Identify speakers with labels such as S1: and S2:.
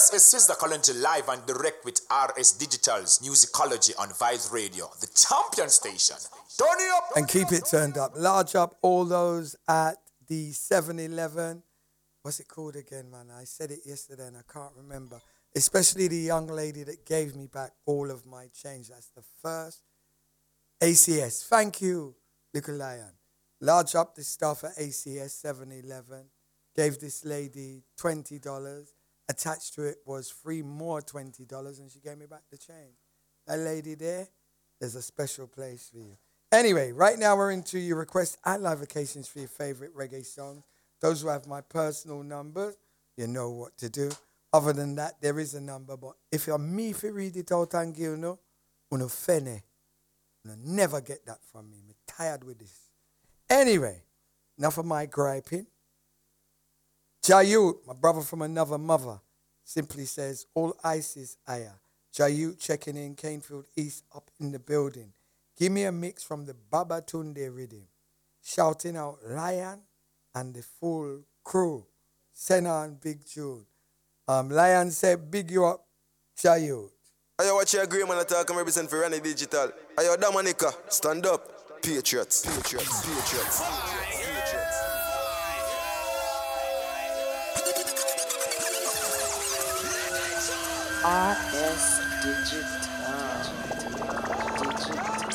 S1: This is Sister Kalonji live and direct with RS Digital's Musicology on Vice Radio, the champion station. Turn it up!
S2: And keep it turned up. Large up all those at the 7-Eleven. What's it called again, man? I said it yesterday and I can't remember. Especially the young lady that gave me back all of my change. That's the first ACS. Thank you, Little Lion. Large up the stuff at ACS 7-Eleven. Gave this lady $20. Attached to it was 3 more $20 and she gave me back the change. That lady there, there's a special place for you. Anyway, right now we're into your requests and live occasions for your favorite reggae songs. Those who have my personal number, you know what to do. Other than that, there is a number, but if you're me, if you read it out and give you no fene, you'll never get that from me. I'm tired with this. Anyway, enough of my griping. Jayut, my brother from another mother, simply says, all ISIS aya. Jayut checking in, Canefield East up in the building. Give me a mix from the Babatunde rhythm. Shouting out Lion and the full crew. Senna and Big June. Lion said, big you up, Jayut.
S3: Ayo, watch your agreement attack and represent for Ranny Digital. Ayo, Dominica, stand up. Patriots. Patriots. Patriots. Patriots.
S4: RS Digital.